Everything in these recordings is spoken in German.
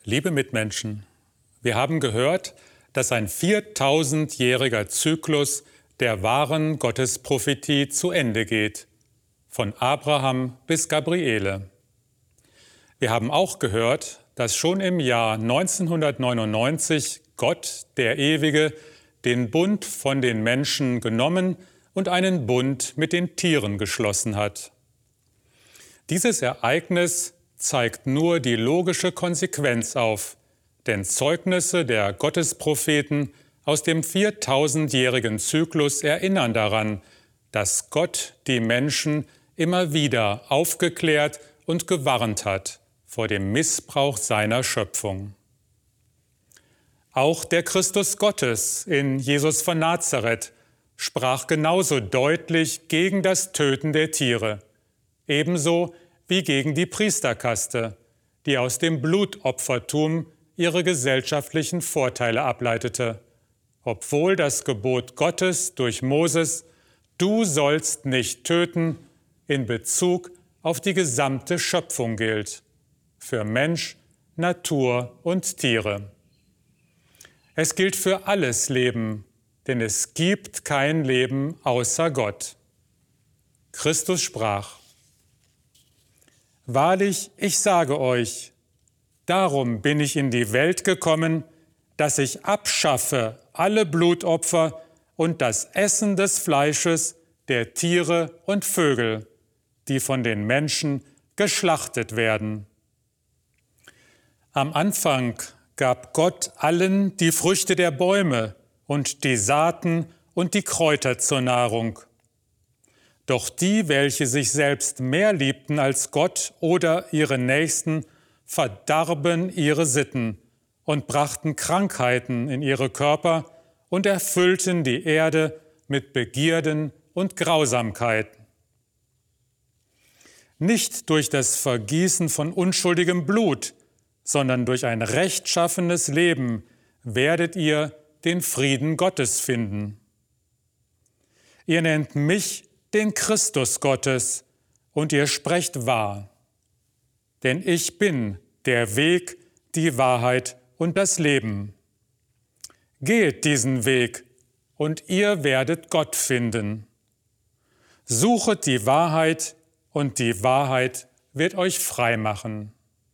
Liebe Mitmenschen, wir haben gehört, dass ein 4000-jähriger Zyklus der wahren Gottesprophetie zu Ende geht, von Abraham bis Gabriele. Wir haben auch gehört, dass schon im Jahr 1999 Gott, der Ewige, den Bund von den Menschen genommen und einen Bund mit den Tieren geschlossen hat. Dieses Ereignis zeigt nur die logische Konsequenz auf, denn Zeugnisse der Gottespropheten aus dem 4000-jährigen Zyklus erinnern daran, dass Gott die Menschen immer wieder aufgeklärt und gewarnt hat vor dem Missbrauch seiner Schöpfung. Auch der Christus Gottes in Jesus von Nazareth sprach genauso deutlich gegen das Töten der Tiere, ebenso wie gegen die Priesterkaste, die aus dem Blutopfertum ihre gesellschaftlichen Vorteile ableitete, obwohl das Gebot Gottes durch Moses, du sollst nicht töten, in Bezug auf die gesamte Schöpfung gilt, für Mensch, Natur und Tiere. Es gilt für alles Leben, denn es gibt kein Leben außer Gott. Christus sprach: Wahrlich, ich sage euch, darum bin ich in die Welt gekommen, dass ich abschaffe alle Blutopfer und das Essen des Fleisches der Tiere und Vögel, die von den Menschen geschlachtet werden. Am Anfang gab Gott allen die Früchte der Bäume und die Saaten und die Kräuter zur Nahrung. Doch die, welche sich selbst mehr liebten als Gott oder ihre Nächsten, verdarben ihre Sitten und brachten Krankheiten in ihre Körper und erfüllten die Erde mit Begierden und Grausamkeiten. Nicht durch das Vergießen von unschuldigem Blut, sondern durch ein rechtschaffenes Leben werdet ihr den Frieden Gottes finden. Ihr nennt mich den Christus Gottes, und ihr sprecht wahr. Denn ich bin der Weg, die Wahrheit und das Leben. Geht diesen Weg, und ihr werdet Gott finden. Suchet die Wahrheit, und die Wahrheit wird euch frei machen.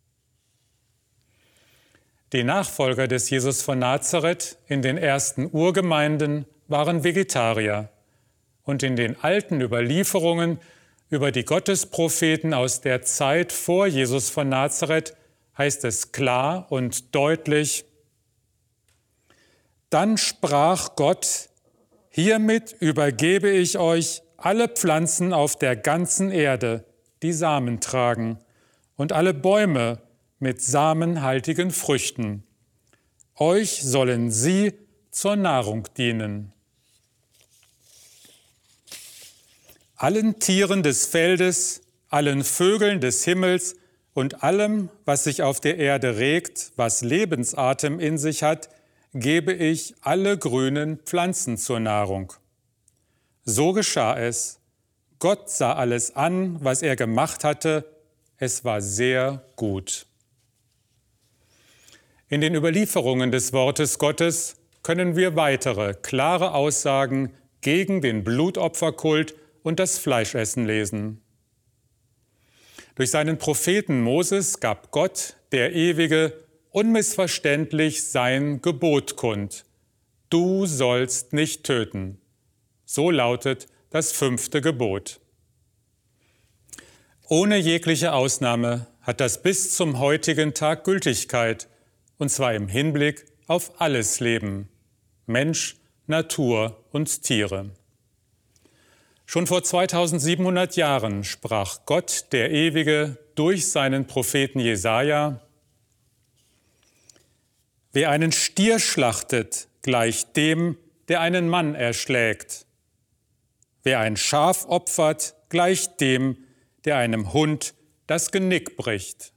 Die Nachfolger des Jesus von Nazareth in den ersten Urgemeinden waren Vegetarier. Und in den alten Überlieferungen über die Gottespropheten aus der Zeit vor Jesus von Nazareth heißt es klar und deutlich: Dann sprach Gott: Hiermit übergebe ich euch alle Pflanzen auf der ganzen Erde, die Samen tragen, und alle Bäume mit samenhaltigen Früchten. Euch sollen sie zur Nahrung dienen. Allen Tieren des Feldes, allen Vögeln des Himmels und allem, was sich auf der Erde regt, was Lebensatem in sich hat, gebe ich alle grünen Pflanzen zur Nahrung. So geschah es. Gott sah alles an, was er gemacht hatte. Es war sehr gut. In den Überlieferungen des Wortes Gottes können wir weitere klare Aussagen gegen den Blutopferkult und das Fleischessen lesen. Durch seinen Propheten Moses gab Gott, der Ewige, unmissverständlich sein Gebot kund: Du sollst nicht töten. So lautet das 5. Gebot. Ohne jegliche Ausnahme hat das bis zum heutigen Tag Gültigkeit, und zwar im Hinblick auf alles Leben, Mensch, Natur und Tiere. Schon vor 2700 Jahren sprach Gott, der Ewige, durch seinen Propheten Jesaja: Wer einen Stier schlachtet, gleicht dem, der einen Mann erschlägt. Wer ein Schaf opfert, gleicht dem, der einem Hund das Genick bricht.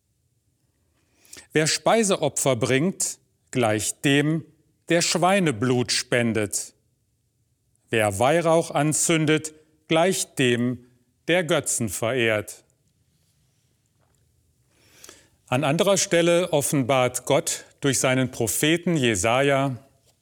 Wer Speiseopfer bringt, gleicht dem, der Schweineblut spendet. Wer Weihrauch anzündet, gleicht dem, der Götzen verehrt. An anderer Stelle offenbart Gott durch seinen Propheten Jesaja: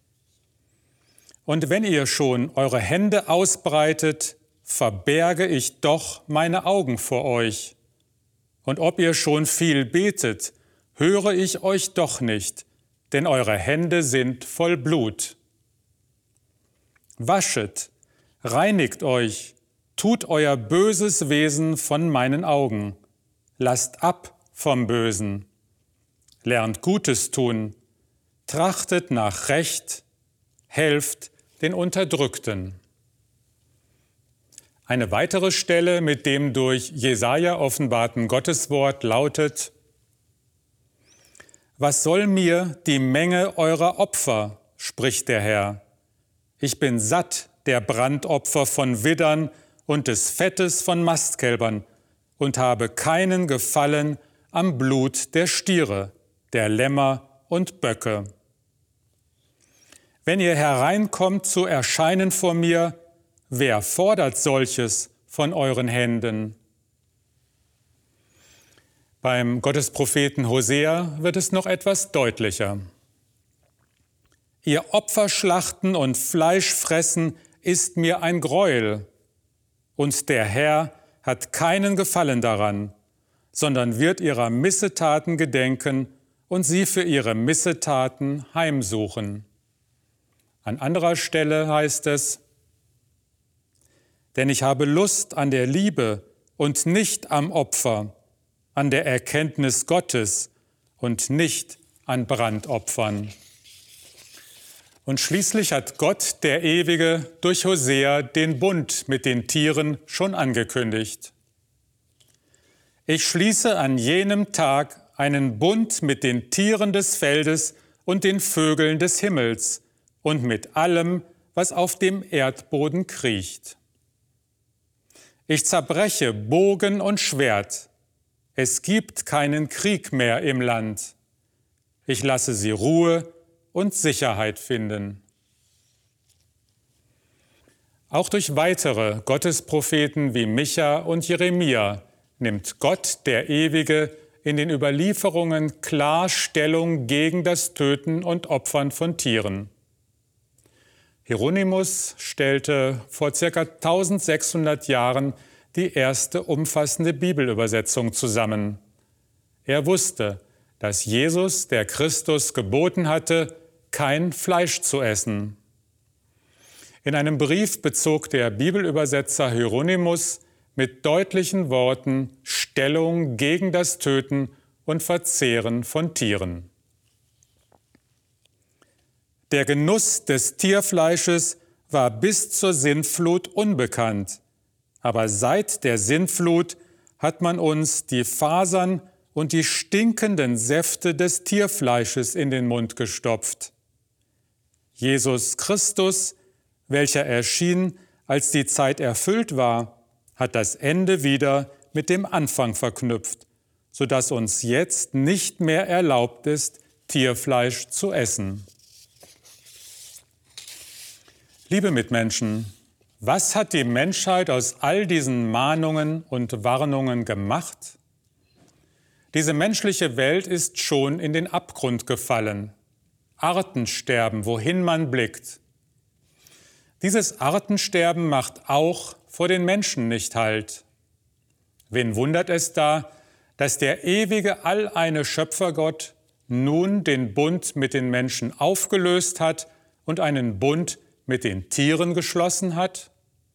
Und wenn ihr schon eure Hände ausbreitet, verberge ich doch meine Augen vor euch. Und ob ihr schon viel betet, höre ich euch doch nicht, denn eure Hände sind voll Blut. Waschet, reinigt euch, tut euer böses Wesen von meinen Augen, lasst ab vom Bösen, lernt Gutes tun, trachtet nach Recht, helft den Unterdrückten. Eine weitere Stelle mit dem durch Jesaja offenbarten Gotteswort lautet: Was soll mir die Menge eurer Opfer, spricht der Herr. Ich bin satt der Brandopfer von Widdern und des Fettes von Mastkälbern und habe keinen Gefallen am Blut der Stiere, der Lämmer und Böcke. Wenn ihr hereinkommt zu erscheinen vor mir, wer fordert solches von euren Händen? Beim Gottespropheten Hosea wird es noch etwas deutlicher. Ihr Opferschlachten und Fleischfressen ist mir ein Greuel, und der Herr hat keinen Gefallen daran, sondern wird ihrer Missetaten gedenken und sie für ihre Missetaten heimsuchen. An anderer Stelle heißt es: Denn ich habe Lust an der Liebe und nicht am Opfer, an der Erkenntnis Gottes und nicht an Brandopfern. Und schließlich hat Gott, der Ewige, durch Hosea den Bund mit den Tieren schon angekündigt. Ich schließe an jenem Tag einen Bund mit den Tieren des Feldes und den Vögeln des Himmels und mit allem, was auf dem Erdboden kriecht. Ich zerbreche Bogen und Schwert. Es gibt keinen Krieg mehr im Land. Ich lasse sie Ruhe und Sicherheit finden. Auch durch weitere Gottespropheten wie Micha und Jeremia nimmt Gott, der Ewige, in den Überlieferungen klar Stellung gegen das Töten und Opfern von Tieren. Hieronymus stellte vor ca. 1600 Jahren die erste umfassende Bibelübersetzung zusammen. Er wusste, dass Jesus, der Christus, geboten hatte, kein Fleisch zu essen. In einem Brief bezog der Bibelübersetzer Hieronymus mit deutlichen Worten Stellung gegen das Töten und Verzehren von Tieren. Der Genuss des Tierfleisches war bis zur Sintflut unbekannt, aber seit der Sintflut hat man uns die Fasern und die stinkenden Säfte des Tierfleisches in den Mund gestopft. Jesus Christus, welcher erschien, als die Zeit erfüllt war, hat das Ende wieder mit dem Anfang verknüpft, sodass uns jetzt nicht mehr erlaubt ist, Tierfleisch zu essen. Liebe Mitmenschen, was hat die Menschheit aus all diesen Mahnungen und Warnungen gemacht? Diese menschliche Welt ist schon in den Abgrund gefallen. Artensterben, wohin man blickt. Dieses Artensterben macht auch vor den Menschen nicht Halt. Wen wundert es da, dass der ewige alleine Schöpfergott nun den Bund mit den Menschen aufgelöst hat und einen Bund mit den Tieren geschlossen hat?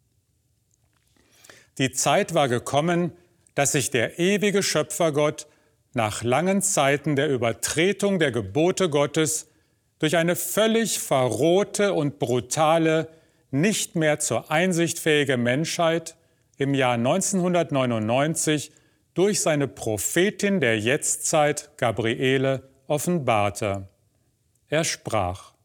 Die Zeit war gekommen, dass sich der ewige Schöpfergott nach langen Zeiten der Übertretung der Gebote Gottes durch eine völlig verrohte und brutale, nicht mehr zur Einsicht fähige Menschheit im Jahr 1999 durch seine Prophetin der Jetztzeit, Gabriele, offenbarte. Er sprach: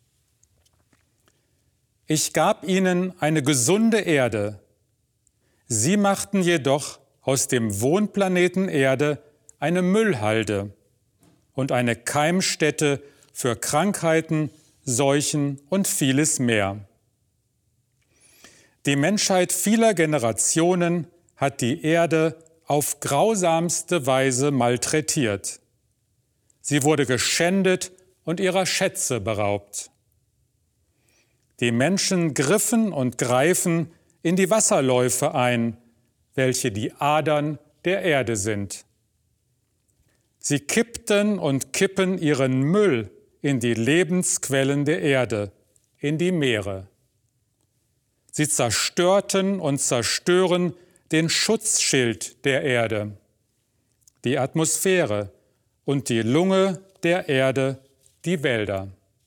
Ich gab ihnen eine gesunde Erde. Sie machten jedoch aus dem Wohnplaneten Erde eine Müllhalde und eine Keimstätte für Krankheiten, Seuchen und vieles mehr. Die Menschheit vieler Generationen hat die Erde auf grausamste Weise malträtiert. Sie wurde geschändet und ihrer Schätze beraubt. Die Menschen griffen und greifen in die Wasserläufe ein, welche die Adern der Erde sind. Sie kippten und kippen ihren Müll in die Lebensquellen der Erde, in die Meere. Sie zerstörten und zerstören den Schutzschild der Erde, die Atmosphäre und die Lunge der Erde, die Wälder.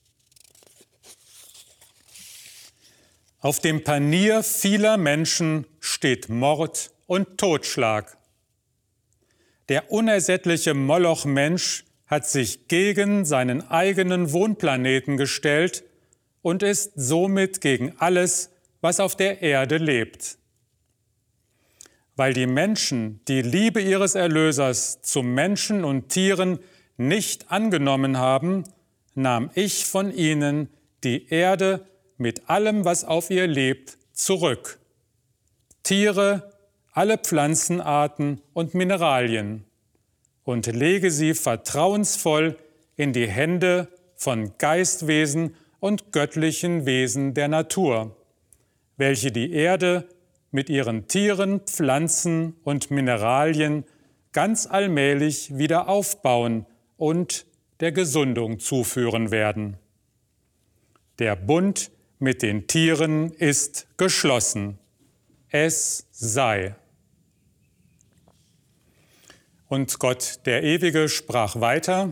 Auf dem Panier vieler Menschen steht Mord und Totschlag. Der unersättliche Moloch-Mensch hat sich gegen seinen eigenen Wohnplaneten gestellt und ist somit gegen alles, was auf der Erde lebt. Weil die Menschen die Liebe ihres Erlösers zu Menschen und Tieren nicht angenommen haben, nahm ich von ihnen die Erde mit allem, was auf ihr lebt, zurück. Tiere, alle Pflanzenarten und Mineralien, und lege sie vertrauensvoll in die Hände von Geistwesen und göttlichen Wesen der Natur, welche die Erde mit ihren Tieren, Pflanzen und Mineralien ganz allmählich wieder aufbauen und der Gesundung zuführen werden. Der Bund mit den Tieren ist geschlossen. Es sei. Und Gott, der Ewige, sprach weiter: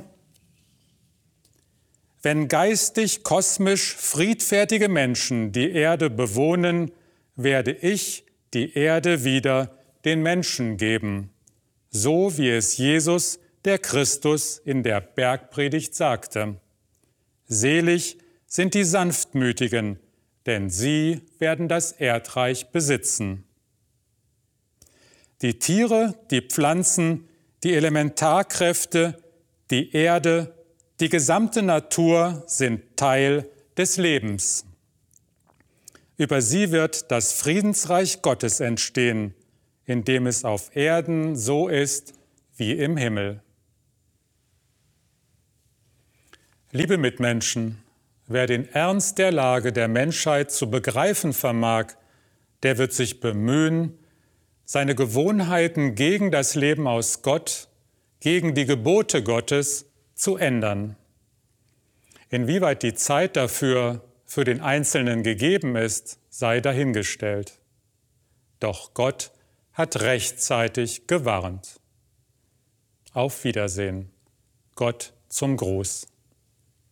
Wenn geistig, kosmisch friedfertige Menschen die Erde bewohnen, werde ich die Erde wieder den Menschen geben, so wie es Jesus, der Christus, in der Bergpredigt sagte. Selig sind die Sanftmütigen, denn sie werden das Erdreich besitzen. Die Tiere, die Pflanzen, die Elementarkräfte, die Erde, die gesamte Natur sind Teil des Lebens. Über sie wird das Friedensreich Gottes entstehen, in dem es auf Erden so ist wie im Himmel. Liebe Mitmenschen, wer den Ernst der Lage der Menschheit zu begreifen vermag, der wird sich bemühen, seine Gewohnheiten gegen das Leben aus Gott, gegen die Gebote Gottes zu ändern. Inwieweit die Zeit dafür für den Einzelnen gegeben ist, sei dahingestellt. Doch Gott hat rechtzeitig gewarnt. Auf Wiedersehen. Gott zum Gruß.